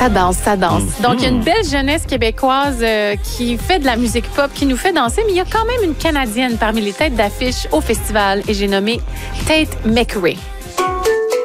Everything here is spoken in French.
Ça danse, ça danse. Donc, il y a une belle jeunesse québécoise qui fait de la musique pop, qui nous fait danser, mais il y a quand même une Canadienne parmi les têtes d'affiche au festival et j'ai nommé Tate McRae.